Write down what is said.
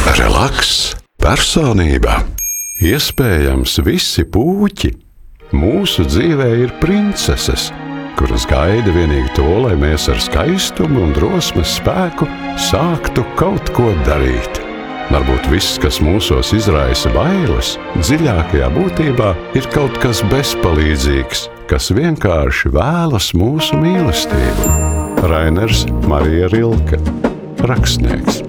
Relaks, personība. Iespējams, visi puķi mūsu dzīvē ir princeses, kuras gaida vienīgi to, lai mēs ar skaistumu un drosmes spēku sāktu kaut ko darīt. Varbūt viss, kas mūsos izraisa bailes, dziļākajā būtībā ir kaut kas bezpalīdzīgs, kas vienkārši vēlas mūsu mīlestību. Rainers Marija Rilke, rakstnieks.